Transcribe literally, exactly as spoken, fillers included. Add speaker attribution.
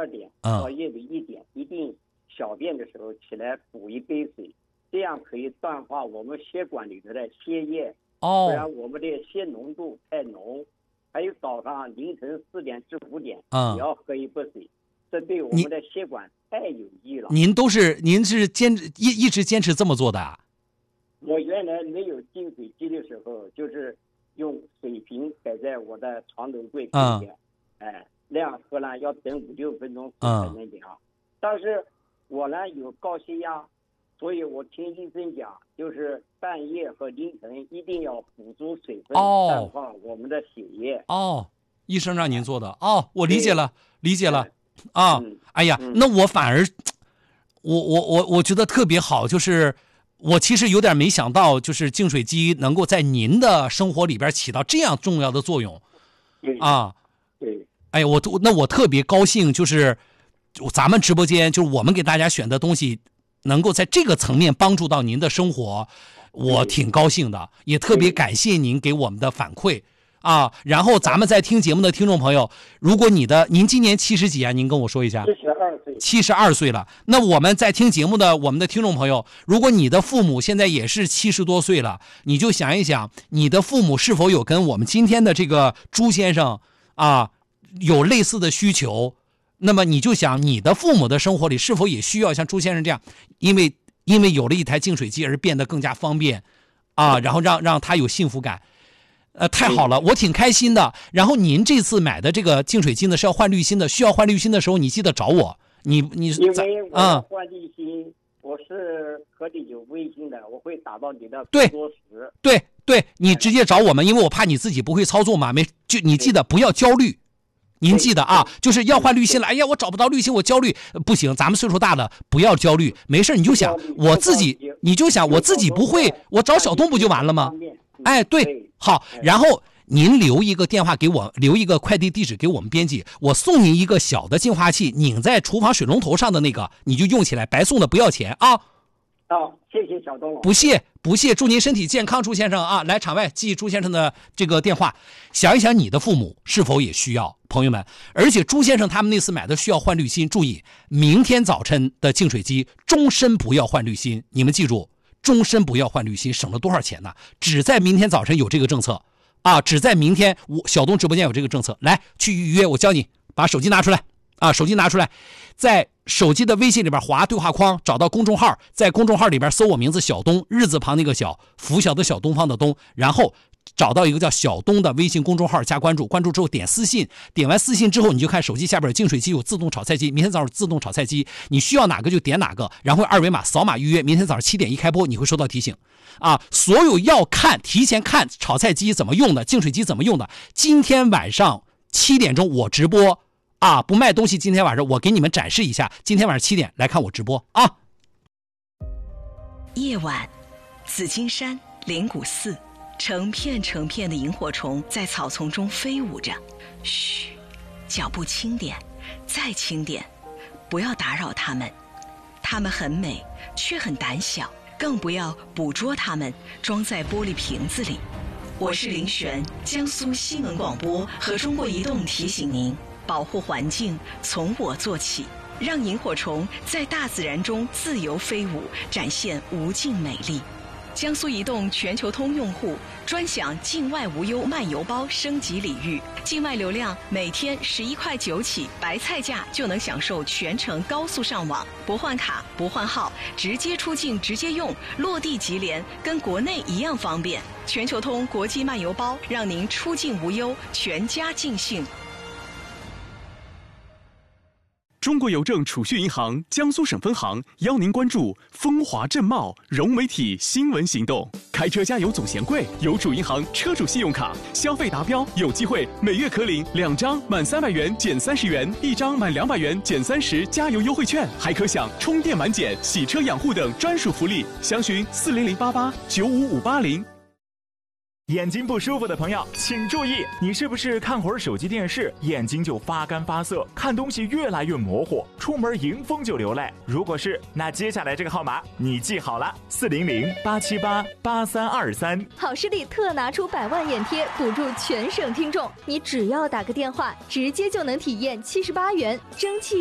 Speaker 1: 二点到夜里一点，一定小便的时候起来补一杯水，这样可以淡化我们血管里头的血液，
Speaker 2: 哦，
Speaker 1: 不然我们的血浓度太浓。还有早上凌晨四点至五点，
Speaker 2: 嗯，
Speaker 1: 也要喝一杯水，这对我们的血管太有益了。
Speaker 2: 您都是您是坚持一一直坚持这么做的啊？
Speaker 1: 我原来没有净水机的时候，就是用水瓶摆在我的床头柜跟前，嗯，哎，那样喝呢要等五六分钟才能凉。嗯，但是我呢有高血压，所以我听医生讲，就是半夜和凌晨一定要补足水分，
Speaker 2: 哦，
Speaker 1: 淡化我们的血液。
Speaker 2: 哦，医生让您做的。哦，我理解了，理解了。啊，
Speaker 1: 嗯，
Speaker 2: 哎呀，
Speaker 1: 嗯，
Speaker 2: 那我反而，我我我我觉得特别好，就是我其实有点没想到，就是净水机能够在您的生活里边起到这样重要的作用。
Speaker 1: 对
Speaker 2: 啊，
Speaker 1: 对，
Speaker 2: 哎，我那我特别高兴，就是咱们直播间就是我们给大家选的东西，能够在这个层面帮助到您的生活，我挺高兴的，也特别感谢您给我们的反馈啊。然后咱们在听节目的听众朋友，如果你的您今年七十几啊？您跟我说一下。
Speaker 1: 七十二岁。
Speaker 2: 七十二岁了。那我们在听节目的我们的听众朋友，如果你的父母现在也是七十多岁了，你就想一想，你的父母是否有跟我们今天的这个朱先生啊有类似的需求？那么你就想你的父母的生活里是否也需要像朱先生这样，因为因为有了一台净水机而变得更加方便啊，然后让让他有幸福感。呃，太好了，我挺开心的。然后您这次买的这个净水机呢是要换滤芯的，需要换滤芯的时候你记得找我。你你
Speaker 1: 因为我要
Speaker 2: 嗯
Speaker 1: 换滤芯，嗯，我是和你有微信的，我会打到你的
Speaker 2: 对
Speaker 1: 工作室。
Speaker 2: 对对，你直接找我们，因为我怕你自己不会操作嘛。没就你记得不要焦虑。您记得啊，就是要换滤芯了。哎呀，我找不到滤芯，我焦虑。不行，咱们岁数大了，不要焦虑。没事，你就想我自己，你就想我自己不会，我找小东不就完了吗？哎，对，好。然后您留一个电话给我，留一个快递地址给我们编辑，我送您一个小的净化器，拧在厨房水龙头上的那个，你就用起来，白送的，不要钱啊。
Speaker 1: 好，谢谢小东。
Speaker 2: 不谢不谢，祝您身体健康，朱先生啊！来场外记朱先生的这个电话，想一想你的父母是否也需要，朋友们。而且朱先生他们那次买的需要换滤芯，注意，明天早晨的净水机终身不要换滤芯，你们记住，终身不要换滤芯，省了多少钱呢？只在明天早晨有这个政策啊！只在明天我小东直播间有这个政策，来去预约，我教你，把手机拿出来啊，手机拿出来，在手机的微信里边划对话框，找到公众号，在公众号里边搜我名字小东，日字旁那个小，拂晓的小，东方的东，然后找到一个叫小东的微信公众号，加关注，关注之后点私信，点完私信之后你就看手机下边有净水机，有自动炒菜机，明天早上自动炒菜机，你需要哪个就点哪个，然后二维码扫码预约，明天早上七点一开播你会收到提醒啊！所有要看提前看炒菜机怎么用的，净水机怎么用的，今天晚上七点钟我直播啊，不卖东西，今天晚上我给你们展示一下，今天晚上七点来看我直播啊。
Speaker 3: 夜晚，紫金山、灵谷寺，成片成片的萤火虫在草丛中飞舞着。嘘，脚步轻点，再轻点，不要打扰它们。它们很美，却很胆小，更不要捕捉它们，装在玻璃瓶子里。我是林璇，江苏新闻广播和中国移动提醒您。保护环境从我做起，让萤火虫在大自然中自由飞舞，展现无尽美丽。江苏移动全球通用户专享境外无忧漫游包升级礼遇，境外流量每天十一块九起，白菜价就能享受全程高速上网，不换卡不换号，直接出境直接用，落地即联，跟国内一样方便。全球通国际漫游包，让您出境无忧，全家尽兴。
Speaker 4: 中国邮政储蓄银行江苏省分行邀您关注风华正茂融媒体新闻行动。开车加油总嫌贵，有主银行车主信用卡消费达标，有机会每月可领两张满三百元减三十元，一张满两百元减三十加油优惠券，还可享充电满减、洗车养护等专属福利。详询四零零八八九五五八零。
Speaker 5: 眼睛不舒服的朋友请注意，你是不是看会儿手机电视眼睛就发干发涩，看东西越来越模糊，出门迎风就流泪？如果是，那接下来这个号码你记好了，四零零八七八八三二三。
Speaker 6: 好视力特拿出百万眼贴补助全省听众，你只要打个电话，直接就能体验七十八元蒸汽